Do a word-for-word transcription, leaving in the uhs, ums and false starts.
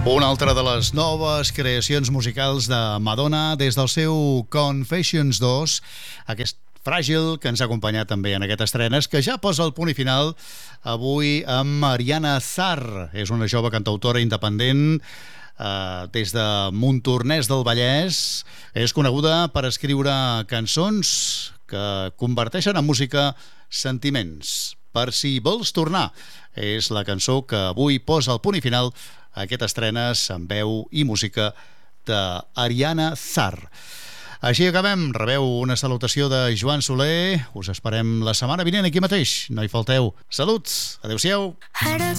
Una altra de les noves creacions musicals de Madonna des del seu Confessions dos, aquest Fràgil, que ens ha acompanyat també en aquest estrenes, que ja posa el punt i final avui amb Ariana Zarr. És una jove cantautora independent eh, des de Montornès del Vallès. És coneguda per escriure cançons que converteixen en música sentiments. Per si vols tornar, és la cançó que avui posa el punt i final a aquest estrenes amb veu i música d'Ariana Zarr. Així acabem. Rebeu una salutació de Joan Soler. Us esperem la setmana vinent aquí mateix. No hi falteu. Salut. Adéu-siau.